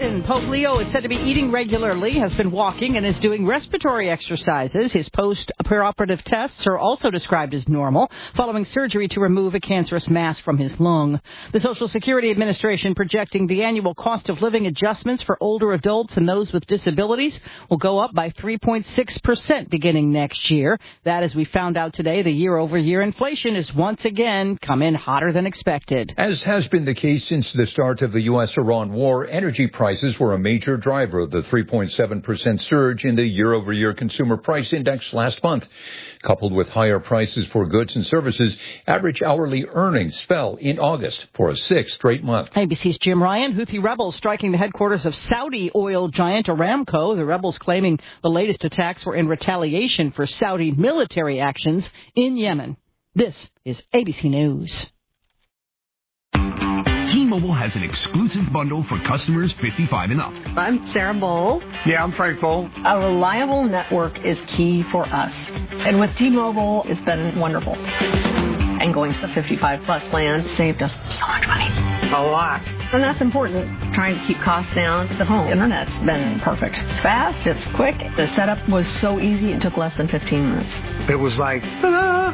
Vatican, Pope Leo is said to be eating regularly, has been walking, and is doing respiratory exercises. His post-operative tests are also described as normal, following surgery to remove a cancerous mass from his lung. The Social Security Administration projecting the annual cost of living adjustments for older adults and those with disabilities will go up by 3.6% beginning next year. That, as we found out today, the year-over-year inflation is once again come in hotter than expected. As has been the case since the start of the U.S.-Iran war, energy prices were a major driver of the 3.7% surge in the year-over-year consumer price index last month. Coupled with higher prices for goods and services, average hourly earnings fell in August for a sixth straight month. ABC's Jim Ryan. Houthi rebels striking the headquarters of Saudi oil giant Aramco. The rebels claiming the latest attacks were in retaliation for Saudi military actions in Yemen. This is ABC News. T-Mobile has an exclusive bundle for customers 55 and up. I'm Sarah Bowl. Yeah, I'm Frank Bowl. A reliable network is key for us. And with T-Mobile, it's been wonderful. And going to the 55-plus plan saved us so much money. A lot. And that's important, trying to keep costs down. The home internet's been perfect. It's fast, it's quick. The setup was so easy, it took less than 15 minutes. It was like, ta-da!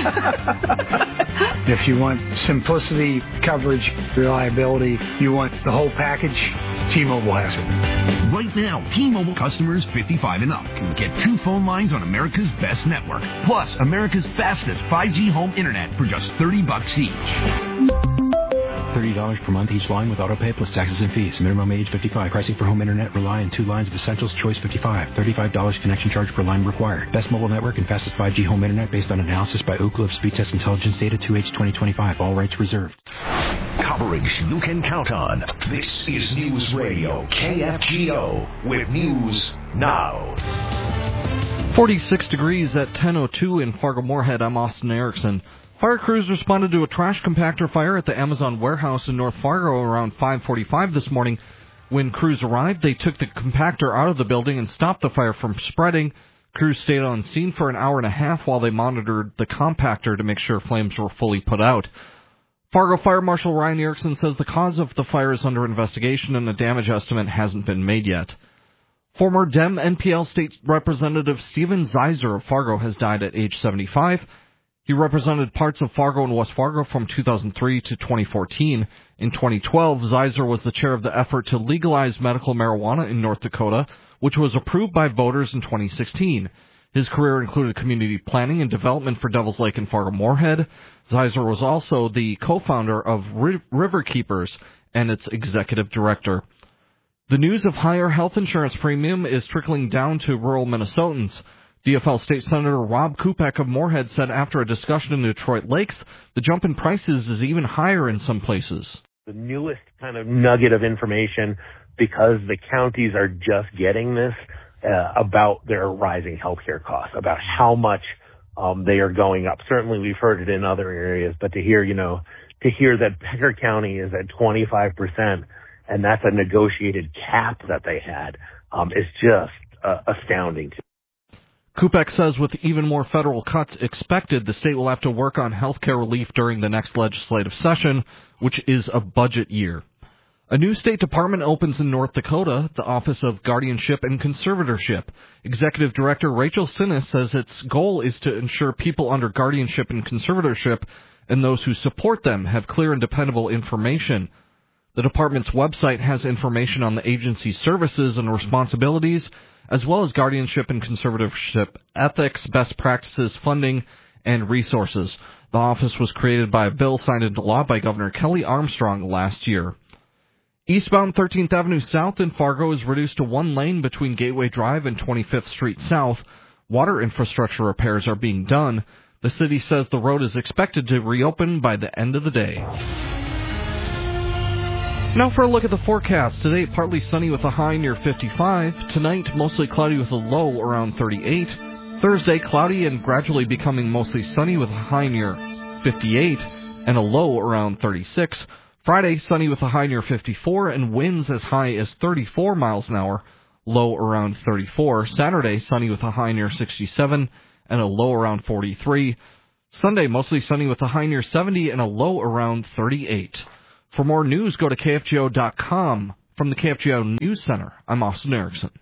If you want simplicity, coverage, reliability, you want the whole package, T-Mobile has it. Right now, T-Mobile customers 55 and up can get 2 phone lines on America's best network, plus America's fastest 5G home internet for just $30 each. $30 per month each line with autopay plus taxes and fees. Minimum age 55. Pricing for home internet rely on 2 lines of Essentials Choice 55. $35 connection charge per line required. Best mobile network and fastest 5G home internet based on analysis by Ookla of Speed Test Intelligence data 2H 2025. All rights reserved. Coverage you can count on. This is News Radio KFGO with News Now. 46 degrees at 10:02 in Fargo-Moorhead. I'm Austin Erickson. Fire crews responded to a trash compactor fire at the Amazon warehouse in North Fargo around 5:45 this morning. When crews arrived, they took the compactor out of the building and stopped the fire from spreading. Crews stayed on scene for an hour and a half while they monitored the compactor to make sure flames were fully put out. Fargo Fire Marshal Ryan Erickson says the cause of the fire is under investigation and a damage estimate hasn't been made yet. Former Dem NPL State Representative Stephen Zeiser of Fargo has died at age 75. He represented parts of Fargo and West Fargo from 2003 to 2014. In 2012, Zeiser was the chair of the effort to legalize medical marijuana in North Dakota, which was approved by voters in 2016. His career included community planning and development for Devil's Lake and Fargo-Moorhead. Zeiser was also the co-founder of Riverkeepers and its executive director. The news of higher health insurance premium is trickling down to rural Minnesotans. DFL State Senator Rob Kupek of Moorhead said after a discussion in Detroit Lakes, the jump in prices is even higher in some places. The newest kind of nugget of information, because the counties are just getting this, about their rising healthcare costs, about how much they are going up. Certainly we've heard it in other areas, but to hear that Becker County is at 25%, and that's a negotiated cap that they had, is just astounding. Kupek says with even more federal cuts expected, the state will have to work on health care relief during the next legislative session, which is a budget year. A new state department opens in North Dakota, the Office of Guardianship and Conservatorship. Executive Director Rachel Sinnis says its goal is to ensure people under guardianship and conservatorship and those who support them have clear and dependable information. The department's website has information on the agency's services and responsibilities, as well as guardianship and conservatorship ethics, best practices, funding, and resources. The office was created by a bill signed into law by Governor Kelly Armstrong last year. Eastbound 13th Avenue South in Fargo is reduced to 1 lane between Gateway Drive and 25th Street South. Water infrastructure repairs are being done. The city says the road is expected to reopen by the end of the day. Now for a look at the forecast. Today, partly sunny with a high near 55. Tonight, mostly cloudy with a low around 38. Thursday, cloudy and gradually becoming mostly sunny with a high near 58 and a low around 36. Friday, sunny with a high near 54 and winds as high as 34 miles an hour, low around 34. Saturday, sunny with a high near 67 and a low around 43. Sunday, mostly sunny with a high near 70 and a low around 38. For more news, go to KFGO.com. From the KFGO News Center, I'm Austin Erickson.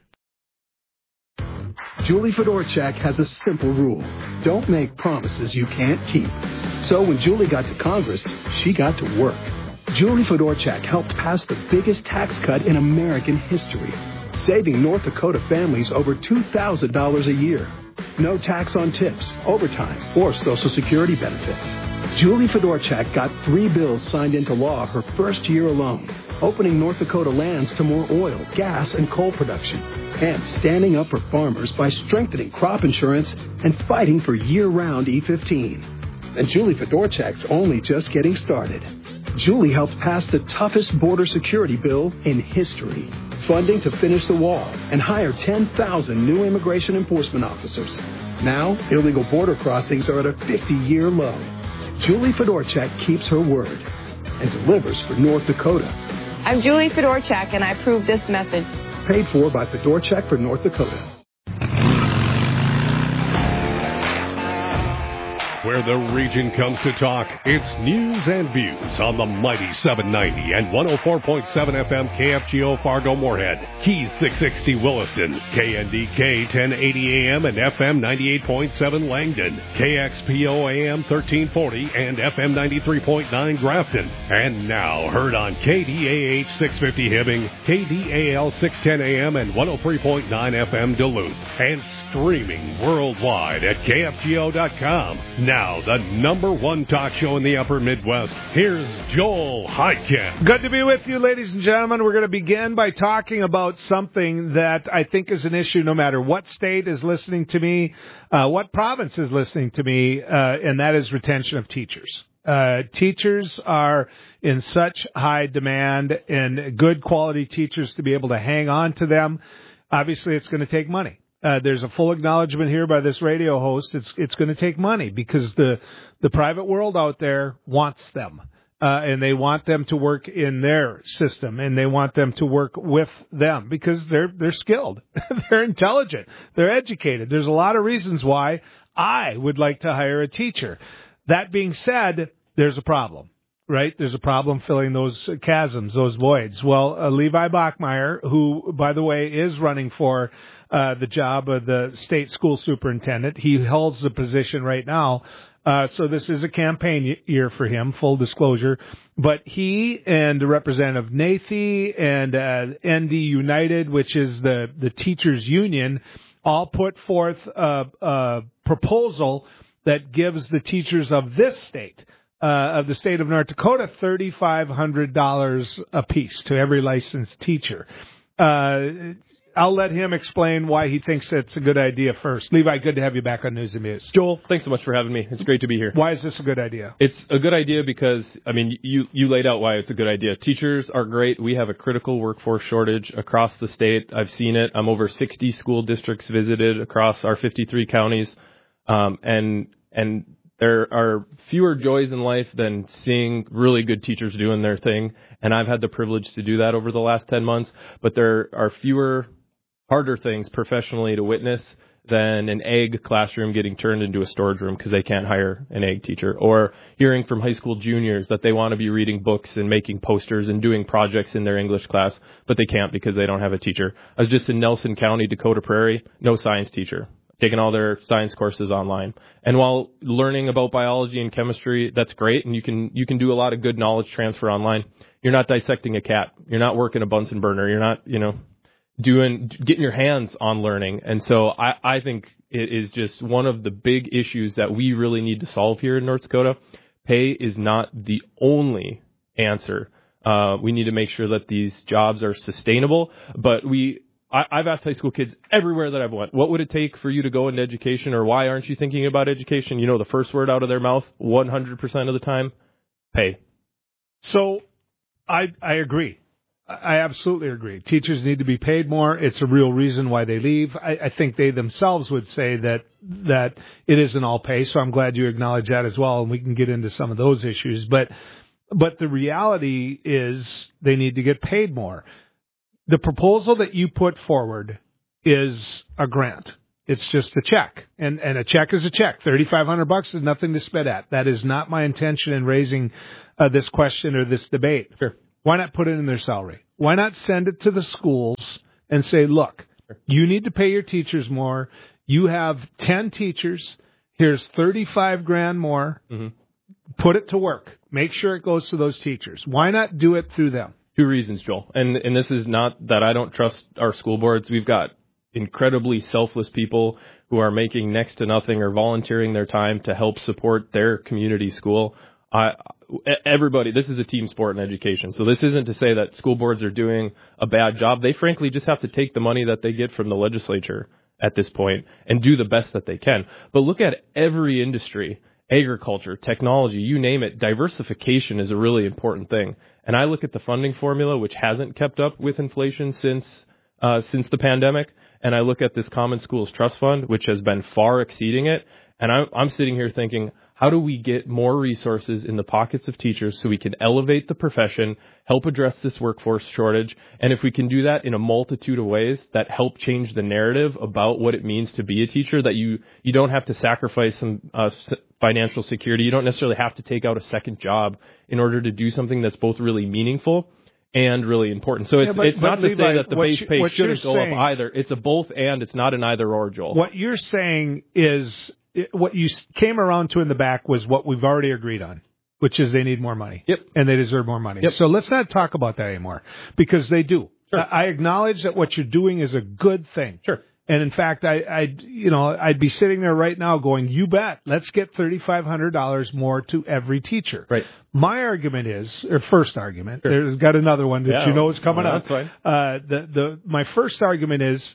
Julie Fedorchak has a simple rule. Don't make promises you can't keep. So when Julie got to Congress, she got to work. Julie Fedorchak helped pass the biggest tax cut in American history, saving North Dakota families over $2,000 a year. No tax on tips, overtime, or Social Security benefits. Julie Fedorchak got 3 bills signed into law her first year alone, opening North Dakota lands to more oil, gas, and coal production, and standing up for farmers by strengthening crop insurance and fighting for year-round E15. And Julie Fedorchak's only just getting started. Julie helped pass the toughest border security bill in history, funding to finish the wall and hire 10,000 new immigration enforcement officers. Now, illegal border crossings are at a 50-year low. Julie Fedorchak keeps her word and delivers for North Dakota. I'm Julie Fedorchak, and I approve this message. Paid for by Fedorchak for North Dakota. Where the region comes to talk, it's news and views on the mighty 790 and 104.7 FM KFGO Fargo Moorhead, Keys 660 Williston, KNDK 1080 AM and FM 98.7 Langdon, KXPO AM 1340 and FM 93.9 Grafton, and now heard on KDAH 650 Hibbing, KDAL 610 AM and 103.9 FM Duluth, and streaming worldwide at KFGO.com. Now, the number one talk show in the upper Midwest. Here's Joel Heitkamp. Good to be with you, ladies and gentlemen. We're going to begin by talking about something that I think is an issue no matter what state is listening to me, what province is listening to me, and that is retention of teachers. Teachers are in such high demand, and good quality teachers to be able to hang on to them. Obviously, it's going to take money. There's a full acknowledgement here by this radio host. It's going to take money because the private world out there wants them, and they want them to work in their system, and they want them to work with them because they're skilled, they're intelligent, they're educated. There's a lot of reasons why I would like to hire a teacher. That being said, there's a problem. Right? There's a problem filling those chasms, those voids. Well, Levi Bachmeyer, who, by the way, is running for the job of the state school superintendent, he holds the position right now. So this is a campaign year for him, full disclosure. But he and Representative Nathy and ND United, which is the teachers union, all put forth a proposal that gives the teachers of this state, of the state of North Dakota, $3,500 apiece to every licensed teacher. I'll let him explain why he thinks it's a good idea first. Levi, good to have you back on News and Views. Joel, thanks so much for having me. It's great to be here. Why is this a good idea? It's a good idea because, I mean, you laid out why it's a good idea. Teachers are great. We have a critical workforce shortage across the state. I've seen it. I'm over 60 school districts visited across our 53 counties. And there are fewer joys in life than seeing really good teachers doing their thing, and I've had the privilege to do that over the last 10 months, but there are fewer, harder things professionally to witness than an egg classroom getting turned into a storage room because they can't hire an egg teacher, or hearing from high school juniors that they want to be reading books and making posters and doing projects in their English class, but they can't because they don't have a teacher. I was just in Nelson County, Dakota Prairie, no science teacher. Taking all their science courses online. And while learning about biology and chemistry, that's great, and you can do a lot of good knowledge transfer online. You're not dissecting a cat. You're not working a Bunsen burner. You're not, getting your hands on learning. And so I think it is just one of the big issues that we really need to solve here in North Dakota. Pay is not the only answer. We need to make sure that these jobs are sustainable, but I've asked high school kids everywhere that I've went, what would it take for you to go into education, or why aren't you thinking about education? The first word out of their mouth 100% of the time, pay. So I agree. I absolutely agree. Teachers need to be paid more. It's a real reason why they leave. I think they themselves would say that it isn't all pay, so I'm glad you acknowledge that as well, and we can get into some of those issues. But the reality is they need to get paid more. The proposal that you put forward is a grant. It's just a check, and a check is a check. $3,500 is nothing to spit at. That is not my intention in raising this question or this debate. Sure. Why not put it in their salary? Why not send it to the schools and say, look, you need to pay your teachers more. You have 10 teachers. Here's $35,000 more. Mm-hmm. Put it to work. Make sure it goes to those teachers. Why not do it through them? 2 reasons, Joel. And this is not that I don't trust our school boards. We've got incredibly selfless people who are making next to nothing or volunteering their time to help support their community school. Everybody, this is a team sport in education. So this isn't to say that school boards are doing a bad job. They frankly just have to take the money that they get from the legislature at this point and do the best that they can. But look at every industry, agriculture, technology, you name it. Diversification is a really important thing. And I look at the funding formula, which hasn't kept up with inflation since the pandemic. And I look at this Common Schools Trust Fund, which has been far exceeding it. And I'm sitting here thinking, how do we get more resources in the pockets of teachers so we can elevate the profession, help address this workforce shortage? And if we can do that in a multitude of ways that help change the narrative about what it means to be a teacher, that you don't have to sacrifice some financial security. You don't necessarily have to take out a second job in order to do something that's both really meaningful and really important. So it's not to say that the base pay shouldn't go up either. It's a both and. It's not an either or, Joel. What you're saying is what you came around to in the back was what we've already agreed on, which is they need more money. Yep. And they deserve more money. Yep. So let's not talk about that anymore because they do. Sure. I acknowledge that what you're doing is a good thing. Sure. And in fact, I'd be sitting there right now going, you bet, let's get $3,500 more to every teacher. Right. My argument is, or first argument, sure. There's got another one that you know is coming up. That's fine. My first argument is,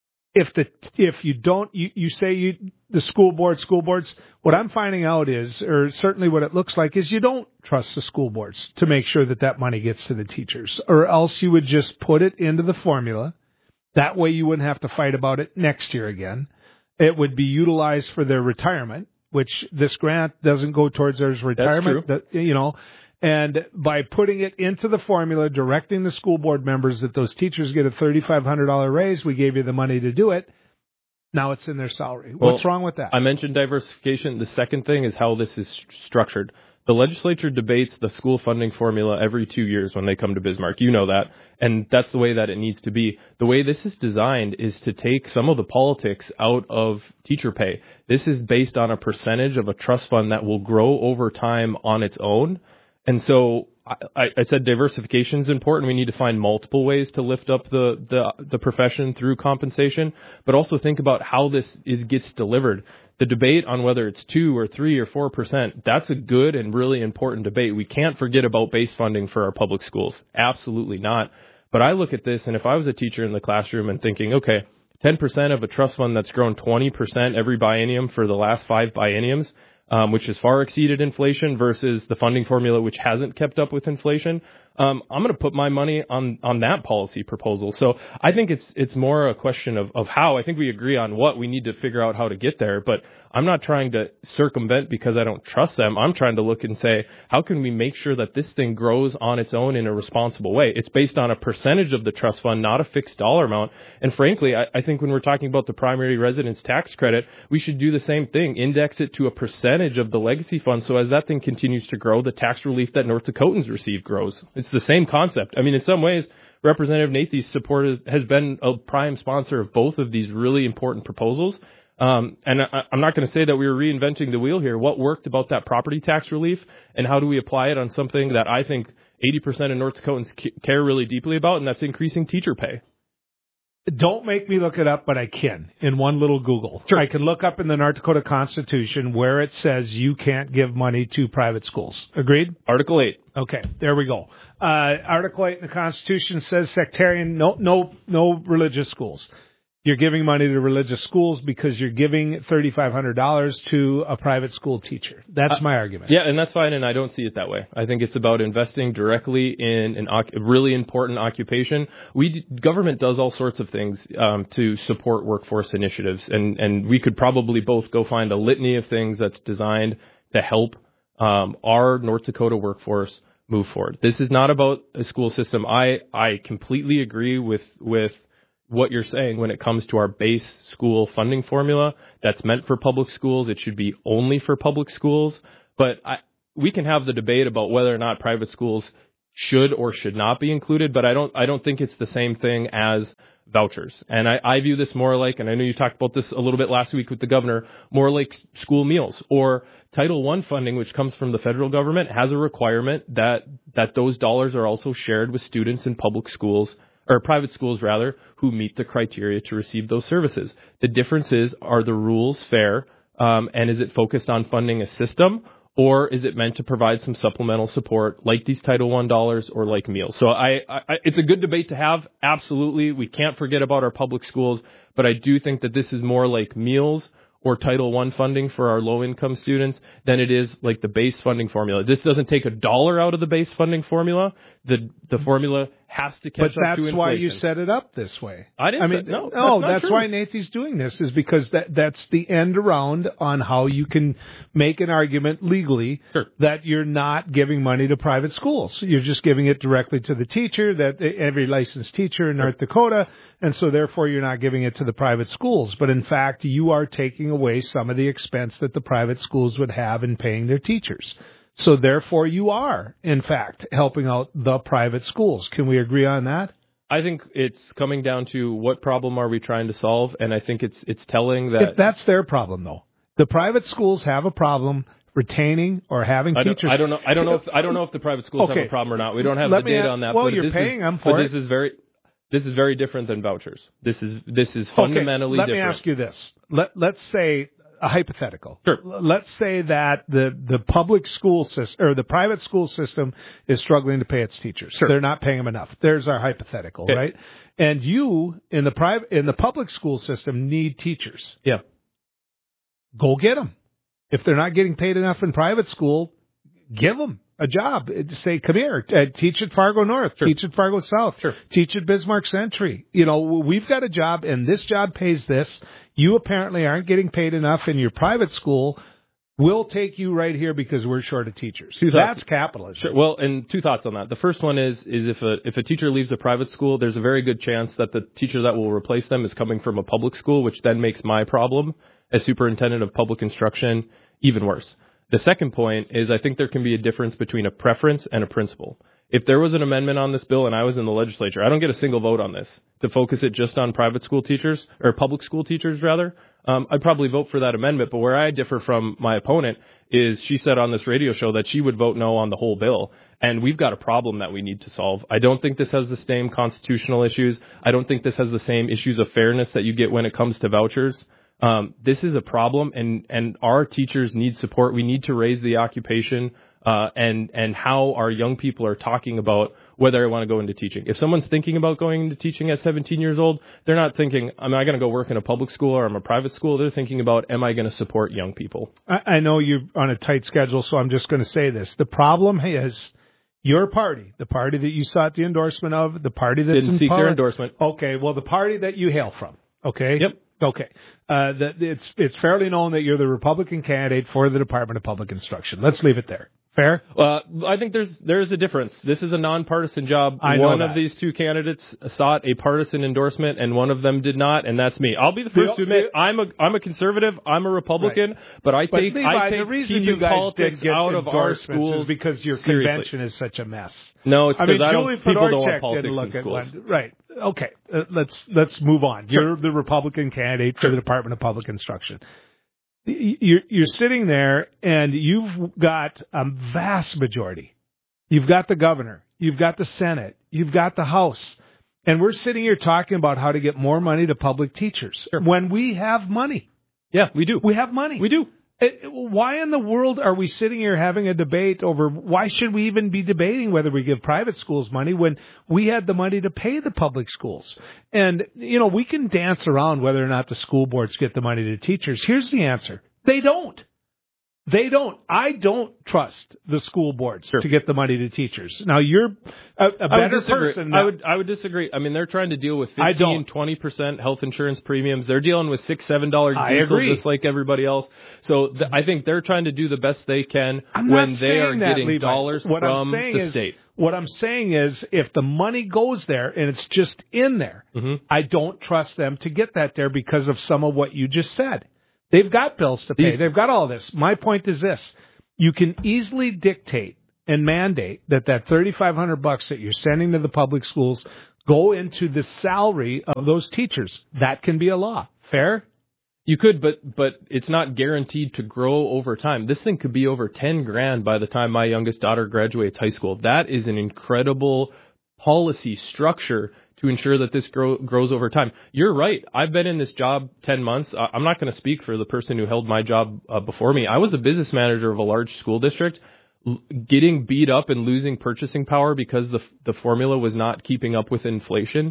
if you don't, you say the school boards, what I'm finding out is, or certainly what it looks like is you don't trust the school boards to make sure that money gets to the teachers, or else you would just put it into the formula. That way you wouldn't have to fight about it next year again. It would be utilized for their retirement, which this grant doesn't go towards their retirement. That's true. And by putting it into the formula, directing the school board members that those teachers get a $3,500 raise, we gave you the money to do it. Now it's in their salary. What's wrong with that? I mentioned diversification. The second thing is how this is structured. The legislature debates the school funding formula every 2 years when they come to Bismarck. You know that. And that's the way that it needs to be. The way this is designed is to take some of the politics out of teacher pay. This is based on a percentage of a trust fund that will grow over time on its own. And so I said diversification is important. We need to find multiple ways to lift up the profession through compensation, but also think about how this gets delivered. The debate on whether it's 2 or 3 or 4%, that's a good and really important debate. We can't forget about base funding for our public schools. Absolutely not. But I look at this, and if I was a teacher in the classroom and thinking, okay, 10% of a trust fund that's grown 20% every biennium for the last 5 bienniums, which has far exceeded inflation versus the funding formula, which hasn't kept up with inflation. I'm going to put my money on that policy proposal. So I think it's more a question of how. I think we agree on what we need to figure out how to get there, but I'm not trying to circumvent because I don't trust them. I'm trying to look and say, how can we make sure that this thing grows on its own in a responsible way? It's based on a percentage of the trust fund, not a fixed dollar amount. And frankly, I think when we're talking about the primary residence tax credit, we should do the same thing, index it to a percentage of the legacy fund. So as that thing continues to grow, the tax relief that North Dakotans receive grows. It's the same concept. I mean, in some ways, Representative Nathy's support has been a prime sponsor of both of these really important proposals. And I'm not going to say that we were reinventing the wheel here. What worked about that property tax relief, and how do we apply it on something that I think 80% of North Dakotans care really deeply about, and that's increasing teacher pay? Don't make me look it up, but I can in one little Google. Sure. I can look up in the North Dakota Constitution where it says you can't give money to private schools. Agreed? Article 8. Okay, there we go. Article 8 in the Constitution says sectarian, no religious schools. You're giving money to religious schools because you're giving $3,500 to a private school teacher. That's my argument. Yeah, and that's fine, and I don't see it that way. I think it's about investing directly in a really important occupation. Government does all sorts of things to support workforce initiatives, and we could probably both go find a litany of things that's designed to help our North Dakota workforce move forward. This is not about a school system. I completely agree with what you're saying when it comes to our base school funding formula that's meant for public schools. It should be only for public schools. But we can have the debate about whether or not private schools should or should not be included, but I don't think it's the same thing as vouchers. And I view this more like, and I know you talked about this a little bit last week with the governor, more like school meals or Title I funding, which comes from the federal government, has a requirement that those dollars are also shared with students in public schools, or private schools rather, who meet the criteria to receive those services. The difference is, are the rules fair, and is it focused on funding a system, or is it meant to provide some supplemental support like these Title I dollars or like meals? So it's a good debate to have. Absolutely. We can't forget about our public schools, but I do think that this is more like meals or Title I funding for our low-income students than it is like the base funding formula. This doesn't take $1 out of the base funding formula. The formula has to catch up to inflation. But that's why you set it up this way. No, that's why Nathan's doing this, is because that's the end around on how you can make an argument legally that you're not giving money to private schools. You're just giving it directly to the teacher, that every licensed teacher in North Dakota, and so therefore you're not giving it to the private schools. But in fact, you are taking away some of the expense that the private schools would have in paying their teachers. So therefore you are, in fact, helping out the private schools. Can we agree on that? I think it's coming down to what problem are we trying to solve, and I think it's telling that... That's their problem, though. The private schools have a problem retaining or having teachers... I don't know if the private schools have a problem or not. We don't have the data on that. Well, you're paying them for it. This is very different than vouchers. This is fundamentally different. Let me ask you this. Let's say... a hypothetical. Sure. Let's say that the public school system or the private school system is struggling to pay its teachers. Sure. They're not paying them enough. There's our hypothetical, right? And you in the public school system need teachers. Yeah. Go get them. If they're not getting paid enough in private school, give them a job. Say, come here, teach at Fargo North, teach at Fargo South, teach at Bismarck Century. You know, we've got a job, and this job pays this. You apparently aren't getting paid enough in your private school. We'll take you right here because we're short of teachers. That's capitalism. Sure. Well, and two thoughts on that. The first one is if a teacher leaves a private school, there's a very good chance that the teacher that will replace them is coming from a public school, which then makes my problem as superintendent of public instruction even worse. The second point is I think there can be a difference between a preference and a principle. If there was an amendment on this bill and I was in the legislature, I don't get a single vote on this to focus it just on private school teachers, or public school teachers rather. I'd probably vote for that amendment. But where I differ from my opponent is she said on this radio show that she would vote no on the whole bill. And we've got a problem that we need to solve. I don't think this has the same constitutional issues. I don't think this has the same issues of fairness that you get when it comes to vouchers. This is a problem, and our teachers need support. We need to raise the occupation and how our young people are talking about whether I want to go into teaching. If someone's thinking about going into teaching at 17 years old, they're not thinking, am I going to go work in a public school or am a private school? They're thinking about, am I going to support young people? I know you're on a tight schedule, so I'm just going to say this. The problem is your party, the party that you sought the endorsement of, the party that's didn't seek their endorsement. Okay, well, the party that you hail from, okay? Yep. Okay. It's fairly known that you're the Republican candidate for the Department of Public Instruction. Let's leave it there. Fair? I think there's a difference. This is a nonpartisan job. One of these two candidates sought a partisan endorsement, and one of them did not, and that's me. I'll be the first to admit I'm a conservative. I'm a Republican, but I take the reason you guys politics get out of our schools is because your seriously. Convention is such a mess. No, it's because people don't want Fedorchak politics didn't look in schools. at one. Right. Okay. Let's move on. You're the Republican candidate for the Department of Public Instruction. You're sitting there, and you've got a vast majority. You've got the governor. You've got the Senate. You've got the House. And we're sitting here talking about how to get more money to public teachers when we have money. Yeah, we do. We have money. We do. Why in the world are we sitting here having a debate over why should we even be debating whether we give private schools money when we had the money to pay the public schools? And, you know, we can dance around whether or not the school boards get the money to teachers. Here's the answer. They don't. They don't. I don't trust the school boards to get the money to teachers. Now, you're a better person. I would disagree. I mean, they're trying to deal with 15-20% health insurance premiums. They're dealing with $6-7 diesel just like everybody else. So I think they're trying to do the best they can when they are getting dollars from the state. What I'm saying is if the money goes there and it's just in there, I don't trust them to get that there because of some of what you just said. They've got bills to pay. They've got all this. My point is this. You can easily dictate and mandate that $3,500 that you're sending to the public schools go into the salary of those teachers. That can be a law. Fair? You could, but it's not guaranteed to grow over time. This thing could be over $10,000 by the time my youngest daughter graduates high school. That is an incredible policy structure to ensure that this grows over time. You're right. I've been in this job 10 months. I'm not going to speak for the person who held my job before me. I was a business manager of a large school district. Getting beat up and losing purchasing power because the formula was not keeping up with inflation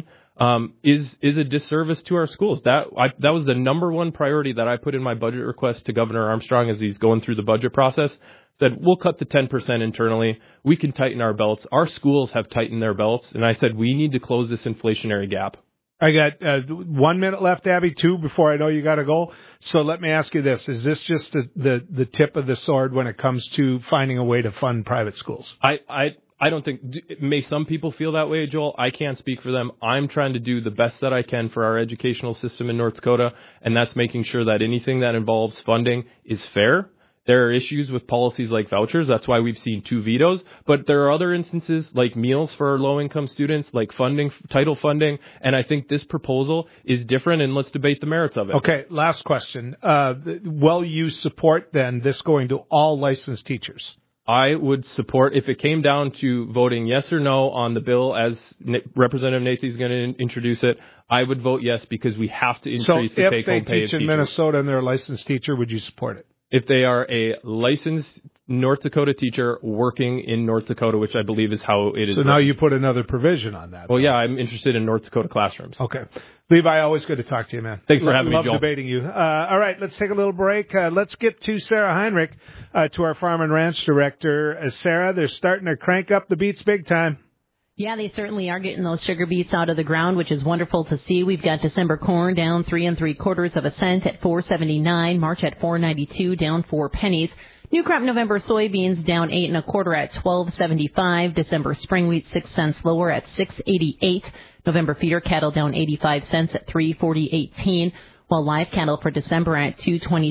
is a disservice to our schools. That was the number one priority that I put in my budget request to Governor Armstrong as he's going through the budget process. That we'll cut the 10% internally. We can tighten our belts. Our schools have tightened their belts, and I said we need to close this inflationary gap. I got 1 minute left, Abby, 2 before I know you got to go. So let me ask you this. Is this just the tip of the sword when it comes to finding a way to fund private schools? I don't think, may some people feel that way, Joel. I can't speak for them. I'm trying to do the best that I can for our educational system in North Dakota, and that's making sure that anything that involves funding is fair. There are issues with policies like vouchers. That's why we've seen 2 vetoes. But there are other instances like meals for our low-income students, like funding, title funding. And I think this proposal is different, and let's debate the merits of it. Okay, last question. Will you support, then, this going to all licensed teachers? I would support, if it came down to voting yes or no on the bill as Representative Nathy is going to introduce it, I would vote yes because we have to increase the take-home pay of teachers. So if they teach in Minnesota and they're a licensed teacher, would you support it? If they are a licensed North Dakota teacher working in North Dakota, which I believe is how it is. So now you put another provision on that. Well, yeah, I'm interested in North Dakota classrooms. Okay. Levi, always good to talk to you, man. Thanks for having me, Joel. Love debating you. All right, let's take a little break. Let's get to Sarah Heinrich, to our Farm and Ranch Director. Sarah, they're starting to crank up the beets big time. Yeah, they certainly are getting those sugar beets out of the ground, which is wonderful to see. We've got December corn down 3 3/4 cents at $4.79. March at $4.92, down 4 pennies. New crop November soybeans down 8 1/4 at $12.75. December spring wheat 6 cents lower at $6.88. November feeder cattle down 85 cents at $3.40.18. While live cattle for December at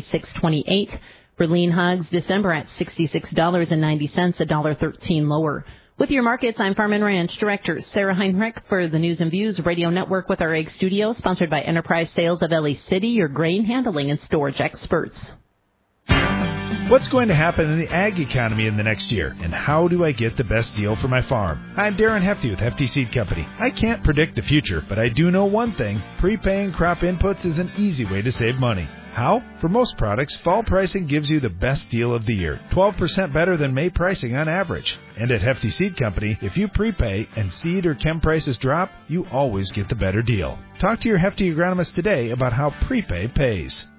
$226.28. For lean hogs, December at $66.90, $1.13 lower. With your markets, I'm Farm and Ranch Director Sarah Heinrich for the News and Views Radio Network with our Egg Studio, sponsored by Enterprise Sales of LA City, your grain handling and storage experts. What's going to happen in the ag economy in the next year, and how do I get the best deal for my farm? I'm Darren Hefty with Hefty Seed Company. I can't predict the future, but I do know one thing. Prepaying crop inputs is an easy way to save money. How? For most products, fall pricing gives you the best deal of the year, 12% better than May pricing on average. And at Hefty Seed Company, if you prepay and seed or chem prices drop, you always get the better deal. Talk to your Hefty agronomist today about how prepay pays.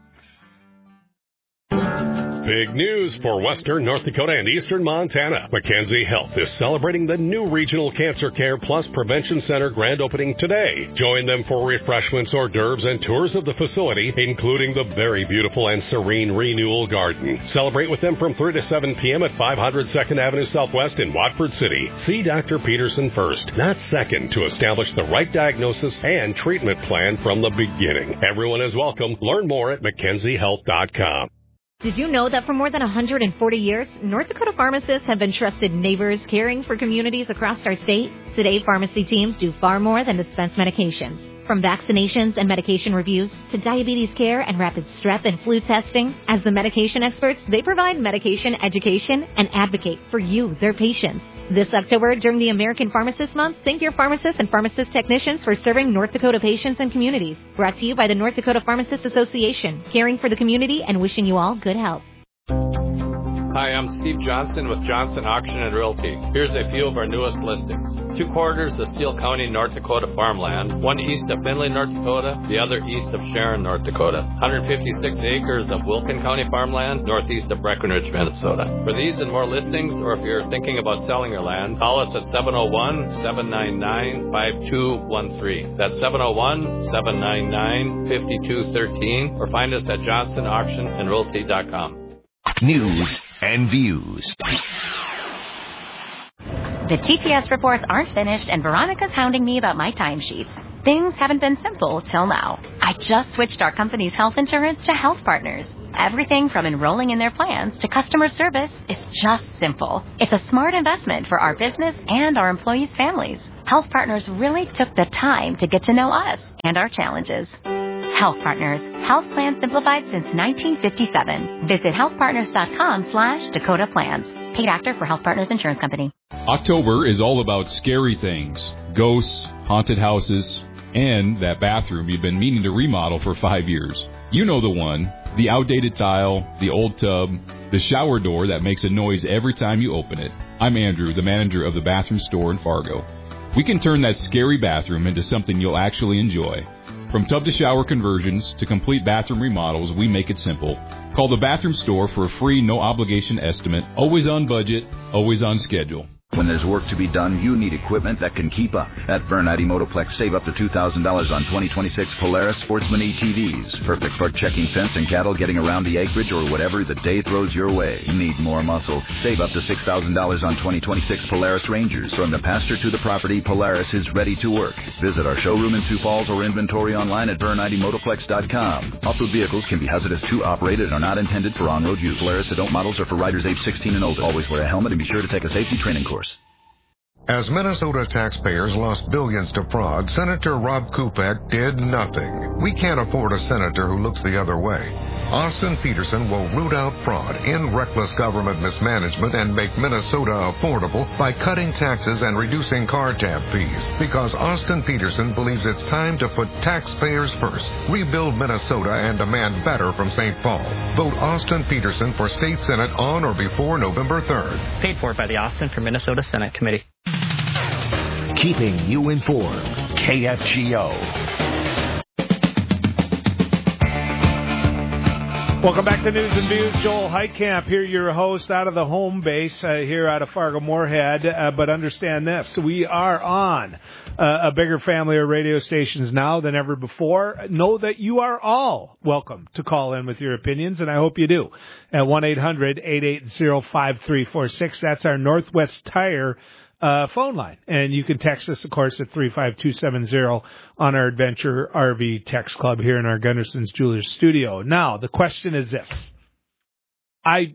Big news for Western North Dakota and Eastern Montana. Mackenzie Health is celebrating the new Regional Cancer Care Plus Prevention Center grand opening today. Join them for refreshments, hors d'oeuvres, and tours of the facility, including the very beautiful and serene Renewal Garden. Celebrate with them from 3 to 7 p.m. at 500 2nd Avenue Southwest in Watford City. See Dr. Peterson first, not second, to establish the right diagnosis and treatment plan from the beginning. Everyone is welcome. Learn more at MackenzieHealth.com. Did you know that for more than 140 years, North Dakota pharmacists have been trusted neighbors caring for communities across our state? Today, pharmacy teams do far more than dispense medications. From vaccinations and medication reviews to diabetes care and rapid strep and flu testing, as the medication experts, they provide medication education and advocate for you, their patients. This October, during the American Pharmacist Month, thank your pharmacists and pharmacist technicians for serving North Dakota patients and communities. Brought to you by the North Dakota Pharmacists Association, caring for the community and wishing you all good health. Hi, I'm Steve Johnson with Johnson Auction and Realty. Here's a few of our newest listings. 2/4 of Steele County, North Dakota farmland, one east of Findlay, North Dakota, the other east of Sharon, North Dakota. 156 acres of Wilkin County farmland, northeast of Breckenridge, Minnesota. For these and more listings, or if you're thinking about selling your land, call us at 701-799-5213. That's 701-799-5213, or find us at johnsonauctionandrealty.com. News and Views. The TPS reports aren't finished, and Veronica's hounding me about my timesheets. Things haven't been simple till now. I just switched our company's health insurance to Health Partners. Everything from enrolling in their plans to customer service is just simple. It's a smart investment for our business and our employees' families. Health Partners really took the time to get to know us and our challenges. Health Partners, health plans simplified since 1957. Visit healthpartners.com/Dakota Plans. Paid actor for Health Partners Insurance Company. October is all about scary things. Ghosts, haunted houses, and that bathroom you've been meaning to remodel for 5 years. You know the one. The outdated tile, the old tub, the shower door that makes a noise every time you open it. I'm Andrew, the manager of the bathroom store in Fargo. We can turn that scary bathroom into something you'll actually enjoy. From tub to shower conversions to complete bathroom remodels, we make it simple. Call the bathroom store for a free, no-obligation estimate. Always on budget, always on schedule. When there's work to be done, you need equipment that can keep up. At Bernardi Motoplex, save up to $2,000 on 2026 Polaris Sportsman ETVs. Perfect for checking fence and cattle, getting around the acreage, or whatever the day throws your way. Need more muscle? Save up to $6,000 on 2026 Polaris Rangers. From the pasture to the property, Polaris is ready to work. Visit our showroom in Sioux Falls or inventory online at BernardiMotoplex.com. Off-road vehicles can be hazardous to operate and are not intended for on-road use. Polaris adult models are for riders age 16 and older. Always wear a helmet and be sure to take a safety training course. As Minnesota taxpayers lost billions to fraud, Senator Rob Kupek did nothing. We can't afford a senator who looks the other way. Austin Peterson will root out fraud, end reckless government mismanagement, and make Minnesota affordable by cutting taxes and reducing car tab fees. Because Austin Peterson believes it's time to put taxpayers first, rebuild Minnesota, and demand better from St. Paul. Vote Austin Peterson for State Senate on or before November 3rd. Paid for by the Austin for Minnesota Senate Committee. Keeping you informed. KFGO. Welcome back to News and Views. Joel Heitkamp here, your host out of the home base here out of Fargo-Moorhead. But understand this, we are on a bigger family of radio stations now than ever before. Know that you are all welcome to call in with your opinions, and I hope you do. At 1-800-880-5346. That's our Northwest Tire phone line. And you can text us, of course, at 35270 on our Adventure RV Text Club here in our Gunderson's Jewelers studio. Now, the question is this. I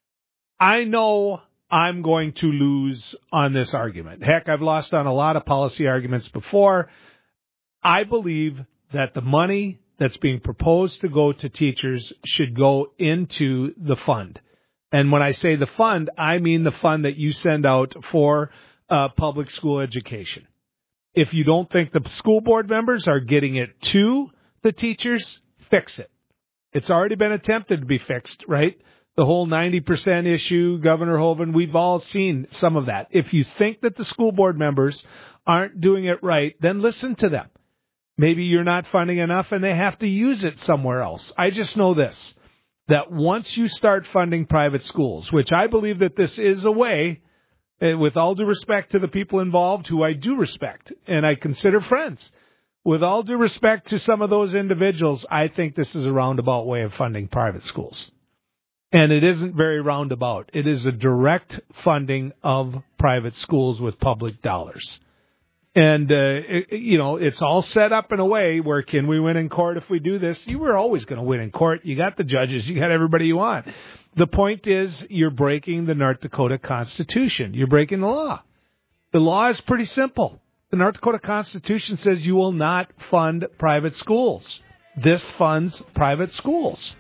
know I'm going to lose on this argument. Heck, I've lost on a lot of policy arguments before. I believe that the money that's being proposed to go to teachers should go into the fund. And when I say the fund, I mean the fund that you send out for public school education. If you don't think the school board members are getting it to the teachers, fix it. It's already been attempted to be fixed, right? The whole 90% issue, Governor Hoeven, we've all seen some of that. If you think that the school board members aren't doing it right, then listen to them. Maybe you're not funding enough and they have to use it somewhere else. I just know this, that once you start funding private schools, which I believe that this is a way, with all due respect to the people involved, who I do respect and I consider friends, with all due respect to some of those individuals, I think this is a roundabout way of funding private schools. And it isn't very roundabout. It is a direct funding of private schools with public dollars. And, it's all set up in a way where can we win in court if we do this? You were always going to win in court. You got the judges. You got everybody you want. The point is you're breaking the North Dakota Constitution. You're breaking the law. The law is pretty simple. The North Dakota Constitution says you will not fund private schools. This funds private schools.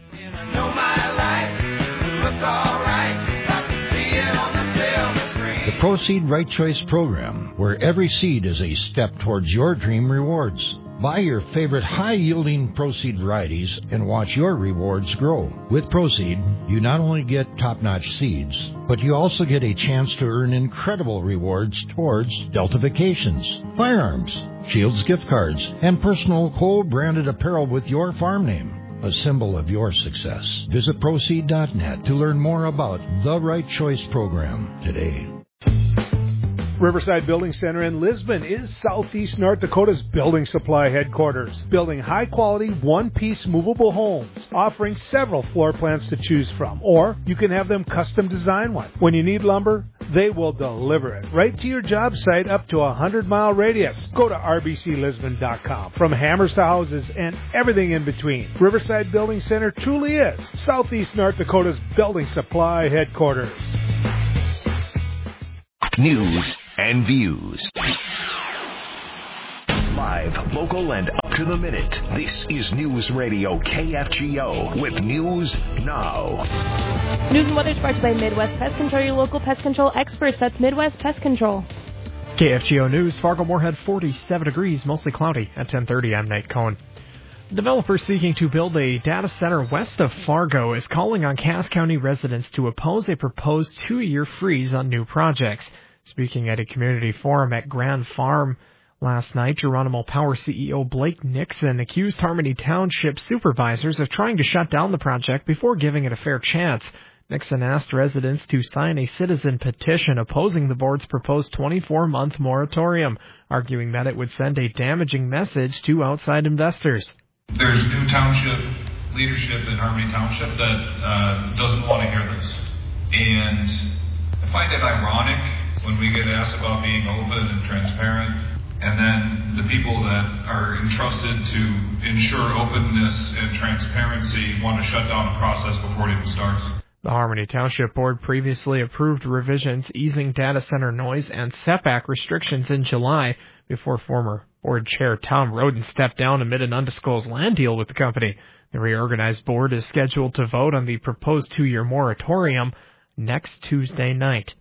The Proceed Right Choice program, where every seed is a step towards your dream rewards. Buy your favorite high-yielding Proceed varieties and watch your rewards grow. With Proceed, you not only get top-notch seeds, but you also get a chance to earn incredible rewards towards Delta Vacations, firearms, Shields gift cards, and personal co-branded apparel with your farm name, a symbol of your success. Visit Proceed.net to learn more about the Right Choice program today. Riverside Building Center in Lisbon is Southeast North Dakota's building supply headquarters, building high-quality, one-piece movable homes, offering several floor plans to choose from, or you can have them custom design one. When you need lumber, they will deliver it right to your job site up to a 100-mile radius. Go to rbclisbon.com. From hammers to houses and everything in between, Riverside Building Center truly is Southeast North Dakota's building supply headquarters. News and views. Live, local, and up to the minute. This is News Radio KFGO with News Now. News and weather brought to you by Midwest Pest Control, your local pest control experts. That's Midwest Pest Control. KFGO News, Fargo-Moorhead 47 degrees, mostly cloudy. At 10:30, I'm Nate Cohn. The developer seeking to build a data center west of Fargo is calling on Cass County residents to oppose a proposed 2-year freeze on new projects. Speaking at a community forum at Grand Farm last night, Geronimo Power CEO Blake Nixon accused Harmony Township supervisors of trying to shut down the project before giving it a fair chance. Nixon asked residents to sign a citizen petition opposing the board's proposed 24-month moratorium, arguing that it would send a damaging message to outside investors. There's new township leadership in Harmony Township that doesn't want to hear this. And I find it ironic when we get asked about being open and transparent, and then the people that are entrusted to ensure openness and transparency want to shut down the process before it even starts. The Harmony Township Board previously approved revisions easing data center noise and setback restrictions in July before former board chair Tom Roden stepped down amid an undisclosed land deal with the company. The reorganized board is scheduled to vote on the proposed 2-year moratorium next Tuesday night.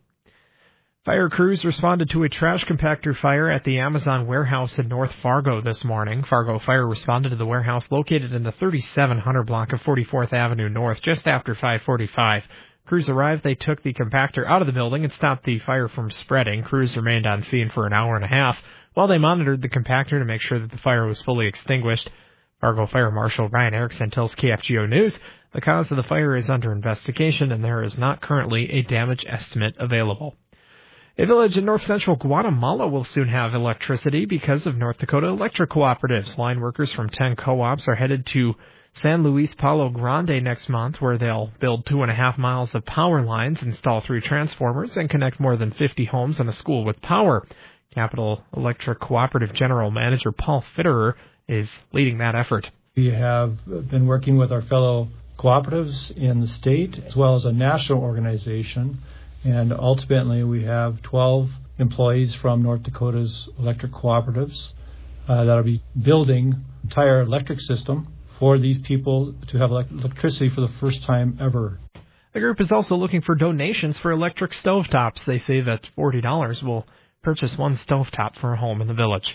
Fire crews responded to a trash compactor fire at the Amazon warehouse in North Fargo this morning. Fargo Fire responded to the warehouse located in the 3700 block of 44th Avenue North just after 5:45. Crews arrived, they took the compactor out of the building and stopped the fire from spreading. Crews remained on scene for an hour and a half while they monitored the compactor to make sure that the fire was fully extinguished. Fargo Fire Marshal Ryan Erickson tells KFGO News the cause of the fire is under investigation and there is not currently a damage estimate available. A village in north-central Guatemala will soon have electricity because of North Dakota Electric Cooperatives. Line workers from 10 co-ops are headed to San Luis Palo Grande next month, where they'll build 2.5 miles of power lines, install 3 transformers, and connect more than 50 homes and a school with power. Capital Electric Cooperative General Manager Paul Fitterer is leading that effort. We have been working with our fellow cooperatives in the state as well as a national organization, and ultimately we have 12 employees from North Dakota's electric cooperatives that will be building an entire electric system for these people to have electricity for the first time ever. The group is also looking for donations for electric stovetops. They say that $40 will purchase one stovetop for a home in the village.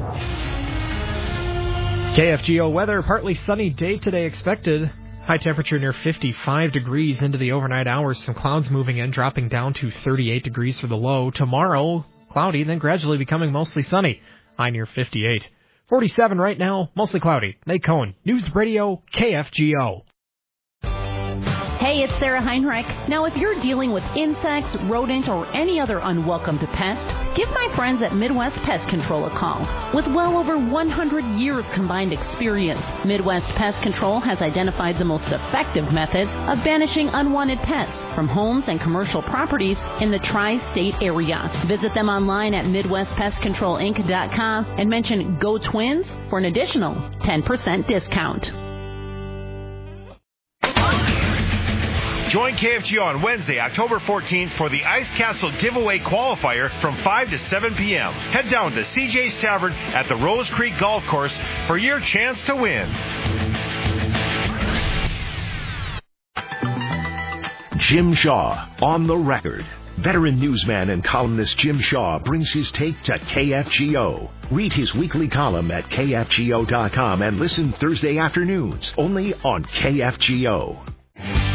KFGO weather, partly sunny day today expected. High temperature near 55 degrees into the overnight hours. Some clouds moving in, dropping down to 38 degrees for the low. Tomorrow, cloudy, then gradually becoming mostly sunny. High near 58. 47 right now, mostly cloudy. Nate Cohn, News Radio, KFGO. Hey, it's Sarah Heinrich. Now, if you're dealing with insects, rodent, or any other unwelcome pest, give my friends at Midwest Pest Control a call. With well over 100 years combined experience, Midwest Pest Control has identified the most effective methods of banishing unwanted pests from homes and commercial properties in the tri-state area. Visit them online at MidwestPestControlInc.com and mention Go Twins for an additional 10% discount. Join KFGO on Wednesday, October 14th for the Ice Castle Giveaway Qualifier from 5 to 7 p.m. Head down to CJ's Tavern at the Rose Creek Golf Course for your chance to win. Jim Shaw, on the record. Veteran newsman and columnist Jim Shaw brings his take to KFGO. Read his weekly column at KFGO.com and listen Thursday afternoons only on KFGO.